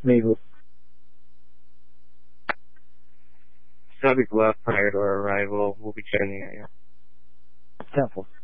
Maybe. Sabi ko prior to our arrival, we'll be joining you. Temple.